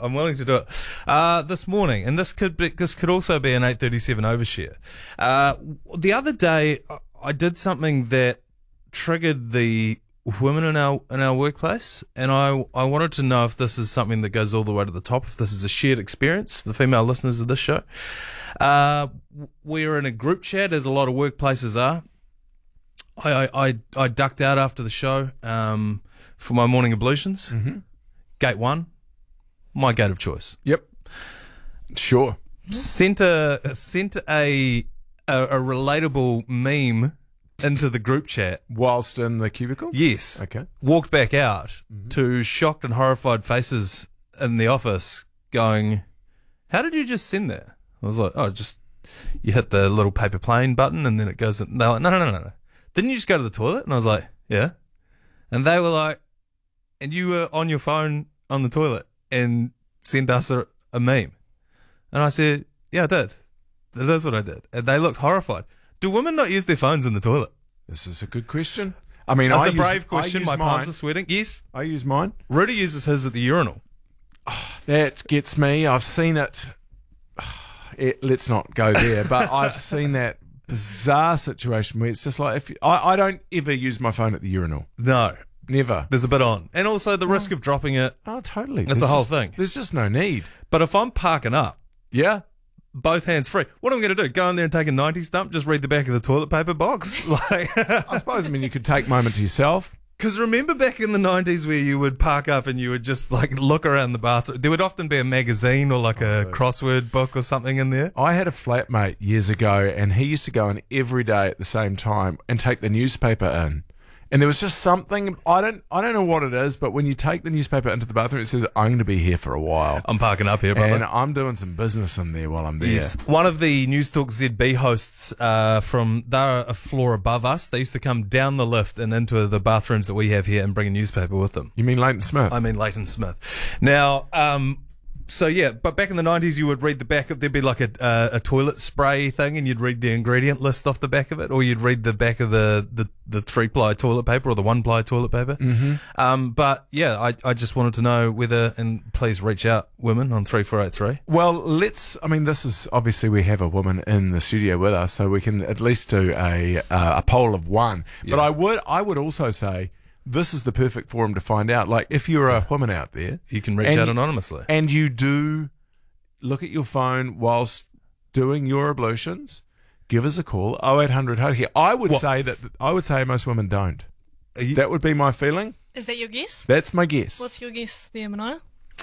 I'm willing to do it. This morning, and this could also be an 837 overshare. The other day, I did something that triggered the women in our workplace, and I wanted to know if this is something that goes all the way to the top, if this is a shared experience for the female listeners of this show. We're in a group chat, as a lot of workplaces are. I ducked out after the show for my morning ablutions. Mm-hmm. Gate 1, my gate of choice. Yep. Sure. Sent a relatable meme into the group chat. Whilst in the cubicle? Yes. Okay. Walked back out to shocked and horrified faces in the office going, how did you just send that? I was like, you hit the little paper plane button and then it goes, and they're like, no. Didn't you just go to the toilet? And I was like, yeah. And they were like, and you were on your phone on the toilet and sent us a meme. And I said, yeah, I did. That is what I did. And they looked horrified. Do women not use their phones in the toilet? This is a good question. I mean, that's a brave question. My mine. palms are sweating. Yes. I use mine. Rudy uses his at the urinal. That gets me. I've seen it. Let's not go there, but I've seen that bizarre situation where it's just like, I don't ever use my phone at the urinal. No. Never. There's a bit on. And also the risk of dropping it. Oh, totally. It's a whole thing. There's just no need. But if I'm parking up. Yeah. Both hands free. What am I going to do? Go in there and take a 90s dump? Just read the back of the toilet paper box? I suppose, you could take a moment to yourself. Because remember back in the 90s where you would park up and you would just look around the bathroom. There would often be a magazine or a crossword book or something in there. I had a flatmate years ago and he used to go in every day at the same time and take the newspaper in. And there was just something, I don't know what it is, but when you take the newspaper into the bathroom, it says, I'm going to be here for a while. I'm parking up here, brother. And I'm doing some business in there while I'm there. Yes. One of the News Talk ZB hosts they're a floor above us. They used to come down the lift and into the bathrooms that we have here and bring a newspaper with them. You mean Leighton Smith? I mean Leighton Smith. Now, so yeah, but back in the 90s, you would read the back of, there'd be a toilet spray thing and you'd read the ingredient list off the back of it, or you'd read the back of the 3-ply toilet paper or the 1-ply toilet paper. Mm-hmm. But yeah, I just wanted to know whether, and please reach out, women, on 3483. Well, this is, obviously we have a woman in the studio with us, so we can at least do a poll of one. Yeah. But I would also say, this is the perfect forum to find out. If you're a woman out there, you can reach out anonymously. And you do look at your phone whilst doing your ablutions, give us a call, 0800 HOTI. I would say most women don't. That would be my feeling. Is that your guess? That's my guess. What's your guess there, Manoa?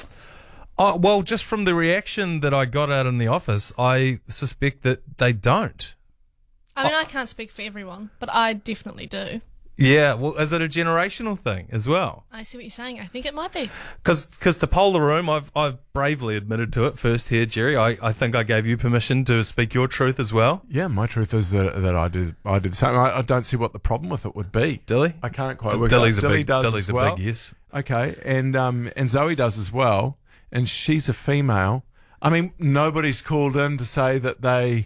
Oh, well, just from the reaction that I got out in the office, I suspect that they don't. I mean, I can't speak for everyone, but I definitely do. Yeah, well, is it a generational thing as well? I see what you're saying. I think it might be. Because to poll the room, I've bravely admitted to it first here, Jerry. I think I gave you permission to speak your truth as well. Yeah, my truth is that I did the same. I don't see what the problem with it would be. Dilly? I can't quite work Dilly's out. Dilly's a big yes. Okay, and Zoe does as well, and she's a female. I mean, nobody's called in to say that they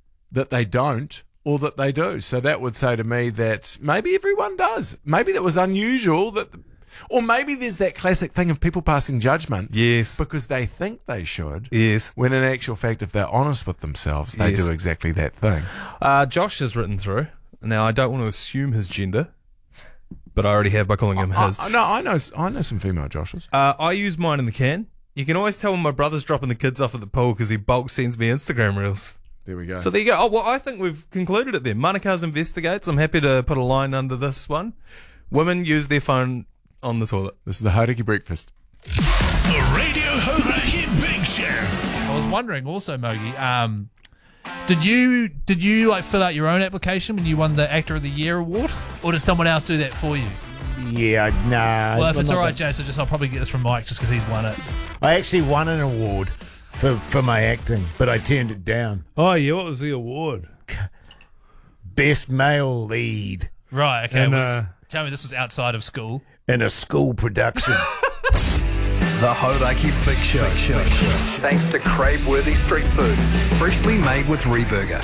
don't. Or that they do. So that would say to me that maybe everyone does. Maybe that was unusual. Or maybe there's that classic thing of people passing judgment. Yes. Because they think they should. Yes. When in actual fact, if they're honest with themselves, they do exactly that thing. Josh has written through. Now, I don't want to assume his gender, but I already have by calling him his. No, I know some female Joshes. I use mine in the can. You can always tell when my brother's dropping the kids off at the pool because he bulk sends me Instagram reels. There we go. So there you go. Oh, well, I think we've concluded it there. Manukau's investigates. I'm happy to put a line under this one. Women use their phone on the toilet. This is the Hauraki Breakfast. The Radio Hauraki Big Show. I was wondering also, Mogi, did you fill out your own application when you won the Actor of the Year award, or did someone else do that for you? Yeah, nah. Well, if it's all right, Jason, I'll probably get this from Mike just because he's won it. I actually won an award for my acting, but I turned it down. Oh, yeah, what was the award? Best male lead. Right, okay. Tell me this was outside of school. In a school production. The Hauraki Big Show. Thanks to crave-worthy street food, freshly made with Reburger.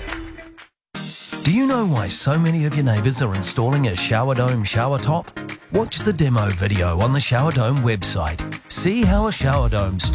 Do you know why so many of your neighbours are installing a Shower Dome shower top? Watch the demo video on the Shower Dome website. See how a Shower Dome